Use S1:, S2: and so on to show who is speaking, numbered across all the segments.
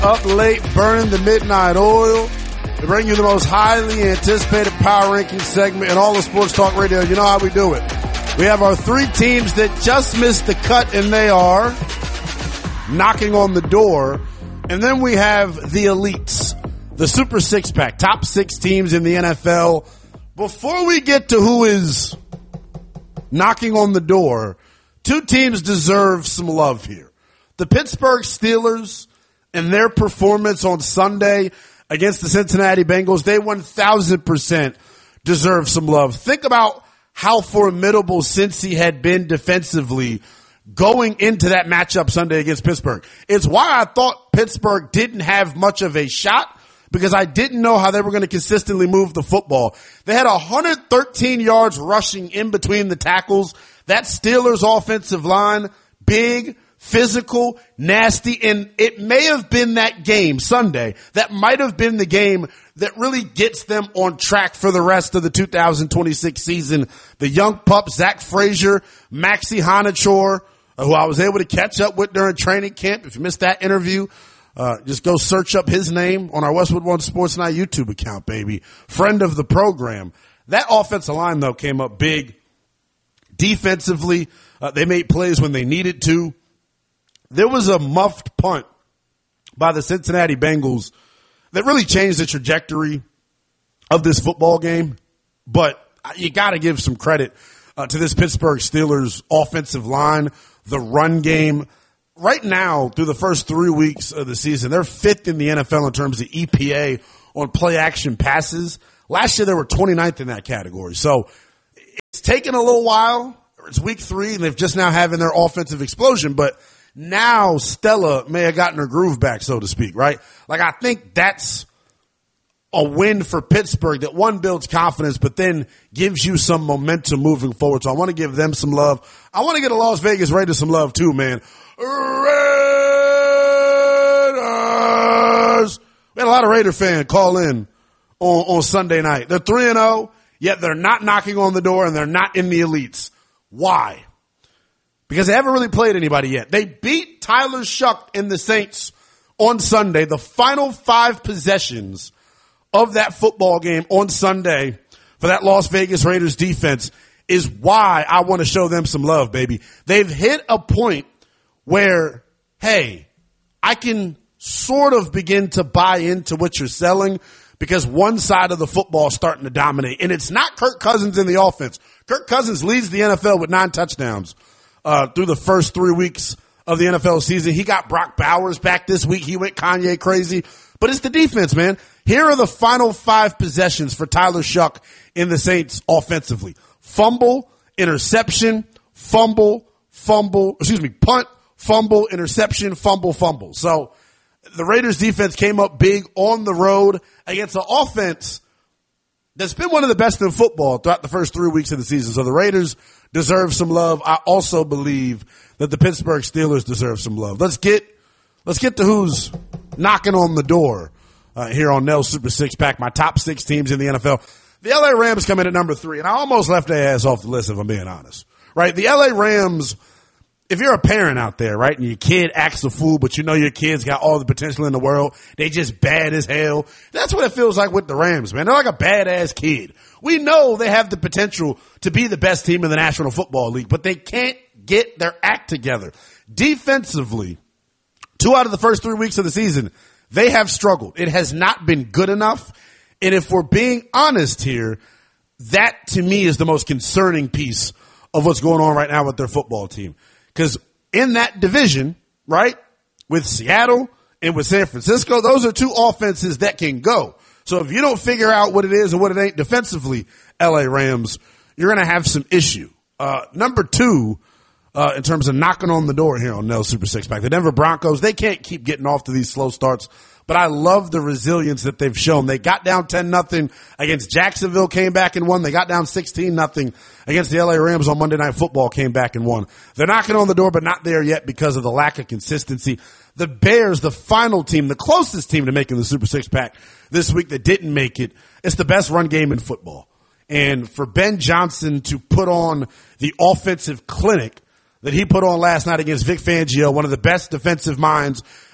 S1: Up late, burning the midnight oil. We bring you the most highly anticipated power ranking segment in all of sports talk radio. You know how we do it. We have our three teams that just missed the cut, and they are knocking on the door. And then we have the elites, the Super Six Pack, top six teams in the NFL. Before we get to who is knocking on the door, two teams deserve some love here. The Pittsburgh Steelers and their performance on Sunday against the Cincinnati Bengals, they 1,000% deserve some love. Think about how formidable Cincy had been defensively going into that matchup Sunday against Pittsburgh. It's why I thought Pittsburgh didn't have much of a shot, because I didn't know how they were going to consistently move the football. They had 113 yards rushing in between the tackles. That Steelers offensive line, big, physical, nasty, and it may have been that game Sunday that might have been the game that really gets them on track for the rest of the 2026 season. The young pup, Zach Frazier, Maxi Honachor, who I was able to catch up with during training camp. If you missed that interview, just go search up his name on our Westwood One Sports Night YouTube account, baby. Friend of the program. That offensive line, though, came up big. Defensively, they made plays when they needed to. There was a muffed punt by the Cincinnati Bengals that really changed the trajectory of this football game. But you got to give some credit to this Pittsburgh Steelers offensive line, the run game. Right now, through the first 3 weeks of the season, they're fifth in the NFL in terms of EPA on play action passes. Last year, they were 29th in that category. So it's taken a little while. It's week 3, and they've just now having their offensive explosion. But now Stella may have gotten her groove back, so to speak, right? Like, I think that's a win for Pittsburgh that, one, builds confidence, but then gives you some momentum moving forward. So I want to give them some love. I want to get a Las Vegas Raiders some love too, man. Raiders! We had a lot of Raider fans call in on Sunday night. They're 3-0, yet they're not knocking on the door and they're not in the elites. Why? Because they haven't really played anybody yet. They beat Tyler Shuck and the Saints on Sunday. The final 5 possessions of that football game on Sunday for that Las Vegas Raiders defense is why I want to show them some love, baby. They've hit a point where, hey, I can sort of begin to buy into what you're selling because one side of the football is starting to dominate. And it's not Kirk Cousins in the offense. Kirk Cousins leads the NFL with 9 touchdowns through the first 3 weeks of the NFL season. He got Brock Bowers back this week. He went Kanye crazy. But it's the defense, man. Here are the final 5 possessions for Tyler Shuck in the Saints offensively. Fumble, interception, punt, fumble, interception, fumble. So the Raiders defense came up big on the road against an offense that's been one of the best in football throughout the first 3 weeks of the season. So the Raiders deserve some love. I also believe that the Pittsburgh Steelers deserve some love. Let's get to who's knocking on the door here on Nell's Super Six Pack, my top 6 teams in the NFL. The LA Rams come in at number 3, and I almost left their ass off the list if I'm being honest. Right? The LA Rams, if you're a parent out there, right, and your kid acts a fool, but you know your kid's got all the potential in the world, they just bad as hell. That's what it feels like with the Rams, man. They're like a badass kid. We know they have the potential to be the best team in the National Football League, but they can't get their act together. Defensively, 2 out of the first 3 weeks of the season, they have struggled. It has not been good enough. And if we're being honest here, that to me is the most concerning piece of what's going on right now with their football team. Because in that division, right, with Seattle and with San Francisco, those are 2 offenses that can go. So if you don't figure out what it is and what it ain't defensively, LA Rams, you're going to have some issue. Number 2, in terms of knocking on the door here on Nell's Super Six Pack, the Denver Broncos, they can't keep getting off to these slow starts. But I love the resilience that they've shown. They got down 10-0 against Jacksonville, came back and won. They got down 16-0 against the LA Rams on Monday Night Football, came back and won. They're knocking on the door, but not there yet because of the lack of consistency. The Bears, the final team, the closest team to making the Super Six Pack this week that didn't make it, it's the best run game in football. And for Ben Johnson to put on the offensive clinic that he put on last night against Vic Fangio, one of the best defensive minds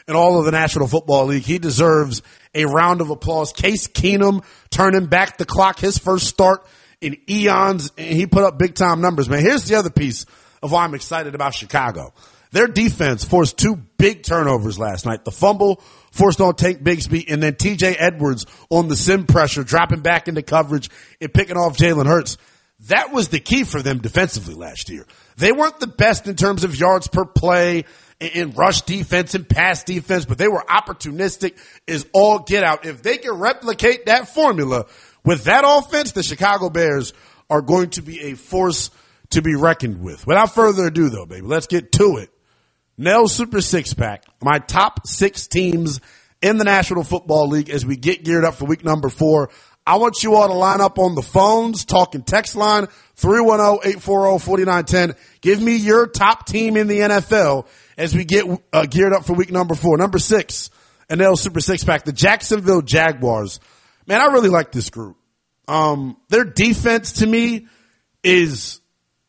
S1: in all of the National Football League. He deserves a round of applause. Case Keenum turning back the clock, his first start in eons, and he put up big time numbers, man. Here's the other piece of why I'm excited about Chicago. Their defense forced 2 big turnovers last night. The fumble forced on Tank Bigsby, and then TJ Edwards on the sim pressure, dropping back into coverage and picking off Jalen Hurts. That was the key for them defensively last year. They weren't the best in terms of yards per play in rush defense and pass defense, but they were opportunistic as all get out. If they can replicate that formula with that offense, the Chicago Bears are going to be a force to be reckoned with. Without further ado, though, baby, let's get to it. Nell Super Six Pack, my top 6 teams in the National Football League as we get geared up for week number 4. I want you all to line up on the phones, talking text line, 310-840-4910. Give me your top team in the NFL as we get geared up for week number 4. Number 6, a Nell Super Six Pack, the Jacksonville Jaguars. Man, I really like this group. Their defense to me is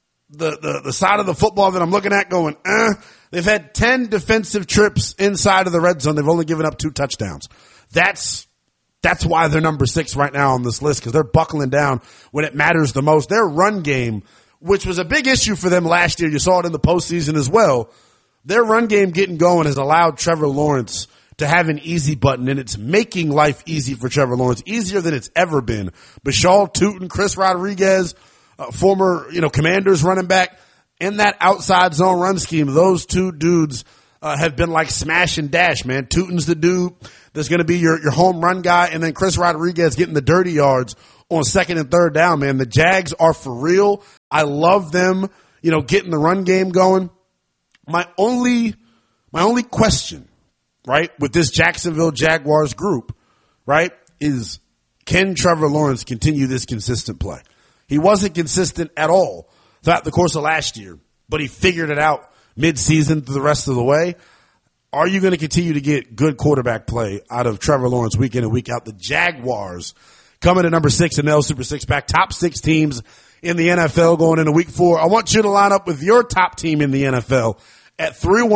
S1: the side of the football that I'm looking at going, They've had 10 defensive trips inside of the red zone. They've only given up 2 touchdowns. That's why they're number 6 right now on this list, because they're buckling down when it matters the most. Their run game, which was a big issue for them last year, you saw it in the postseason as well. Their run game getting going has allowed Trevor Lawrence to have an easy button, and it's making life easy for Trevor Lawrence, easier than it's ever been. Bashal Tootin, Chris Rodriguez, former, Commanders running back, in that outside zone run scheme, those 2 dudes have been like smash and dash, man. Tootin's the dude that's going to be your home run guy, and then Chris Rodriguez getting the dirty yards on 2nd and 3rd down, man. The Jags are for real. I love them, getting the run game going. My only question, right, with this Jacksonville Jaguars group, right, is can Trevor Lawrence continue this consistent play? He wasn't consistent at all throughout the course of last year, but he figured it out mid-season through the rest of the way. Are you going to continue to get good quarterback play out of Trevor Lawrence week in and week out? The Jaguars coming at number 6 in Nell Super Six Pack, top 6 teams in the NFL going into week 4. I want you to line up with your top team in the NFL at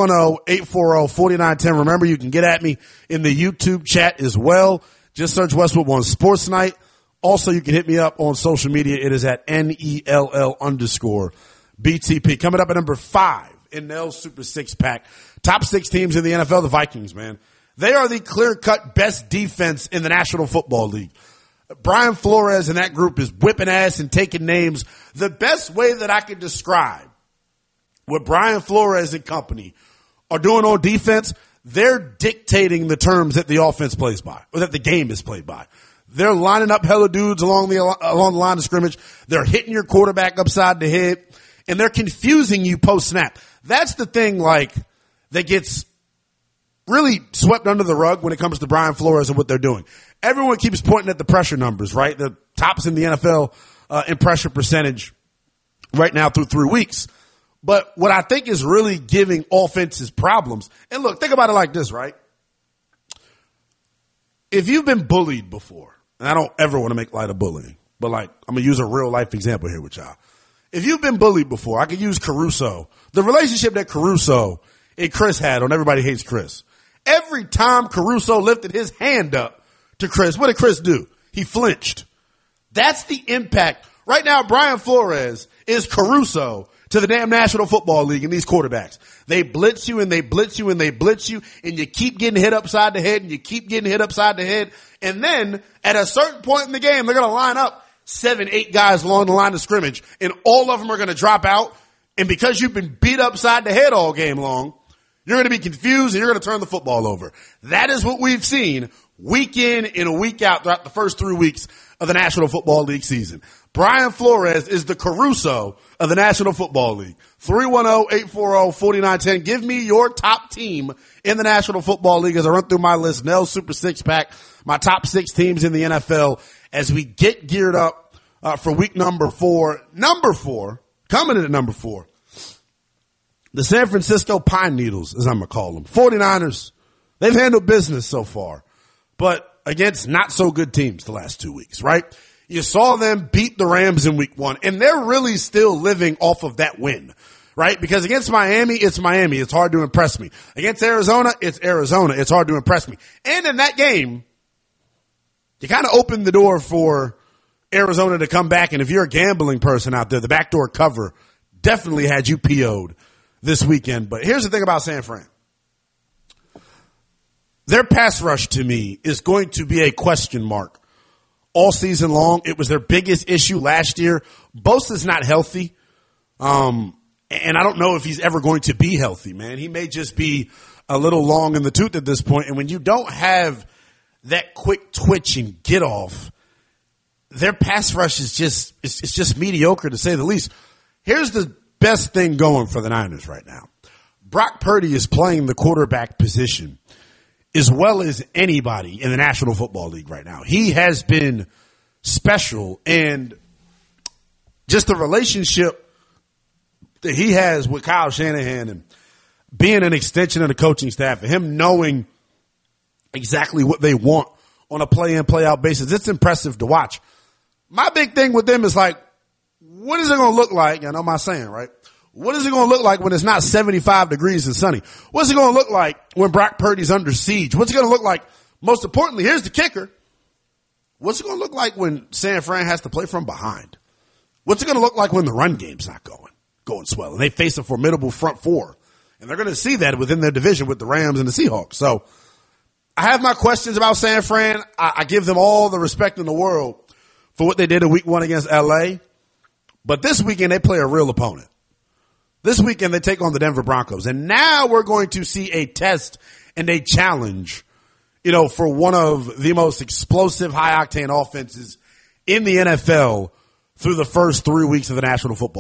S1: 310-840-4910. Remember, you can get at me in the YouTube chat as well. Just search Westwood One Sports Night. Also, you can hit me up on social media. It is at NELL_BTP. Coming up at number 5 in Nell's Super Six Pack. Top 6 teams in the NFL, the Vikings, man. They are the clear-cut best defense in the National Football League. Brian Flores and that group is whipping ass and taking names. The best way that I can describe what Brian Flores and company are doing on defense, they're dictating the terms that the offense plays by, or that the game is played by. They're lining up hella dudes along the line of scrimmage. They're hitting your quarterback upside the head, and they're confusing you post-snap. That's the thing, that gets really swept under the rug when it comes to Brian Flores and what they're doing. Everyone keeps pointing at the pressure numbers, right? The tops in the NFL in pressure percentage right now through 3 weeks. But what I think is really giving offenses problems, and look, think about it like this, right? If you've been bullied before, and I don't ever want to make light of bullying, but I'm going to use a real life example here with y'all. If you've been bullied before, I could use Caruso. The relationship that Caruso and Chris had on Everybody Hates Chris. Every time Caruso lifted his hand up to Chris, what did Chris do? He flinched. That's the impact. Right now, Brian Flores is Caruso to the damn National Football League and these quarterbacks. They blitz you and they blitz you and they blitz you, and you keep getting hit upside the head and you keep getting hit upside the head. And then at a certain point in the game, they're going to line up 7, 8 guys along the line of scrimmage, and all of them are going to drop out. And because you've been beat upside the head all game long, you're going to be confused and you're going to turn the football over. That is what we've seen week in and week out throughout the first 3 weeks of the National Football League season. Brian Flores is the Caruso of the National Football League. 310-840-4910. Give me your top team in the National Football League as I run through my list. Nell Super Six Pack, my top 6 teams in the NFL as we get geared up for week number 4. Number 4, coming in at number 4, the San Francisco Pine Needles, as I'm going to call them. 49ers, they've handled business so far, but against not so good teams the last 2 weeks, right? You saw them beat the Rams in week 1, and they're really still living off of that win, right? Because against Miami, it's Miami. It's hard to impress me. Against Arizona, it's Arizona. It's hard to impress me. And in that game, you kind of opened the door for Arizona to come back. And if you're a gambling person out there, the backdoor cover definitely had you PO'd this weekend. But here's the thing about San Fran. Their pass rush to me is going to be a question mark all season long. It was their biggest issue last year. Bosa's not healthy. And I don't know if he's ever going to be healthy, man. He may just be a little long in the tooth at this point. And when you don't have that quick twitch and get off, their pass rush is just, it's just mediocre to say the least. Here's the best thing going for the Niners right now. Brock Purdy is playing the quarterback position as well as anybody in the National Football League right now. He has been special, and just the relationship that he has with Kyle Shanahan and being an extension of the coaching staff and him knowing exactly what they want on a play-in, play-out basis, it's impressive to watch. My big thing with them is like, what is it going to look like? I know my saying, right? What is it going to look like when it's not 75 degrees and sunny? What's it going to look like when Brock Purdy's under siege? What's it going to look like? Most importantly, here's the kicker. What's it going to look like when San Fran has to play from behind? What's it going to look like when the run game's not going swell? And they face a formidable front four. And they're going to see that within their division with the Rams and the Seahawks. So I have my questions about San Fran. I give them all the respect in the world for what they did in week 1 against LA. But this weekend they play a real opponent. This weekend they take on the Denver Broncos. And now we're going to see a test and a challenge, for one of the most explosive, high-octane offenses in the NFL through the first 3 weeks of the National Football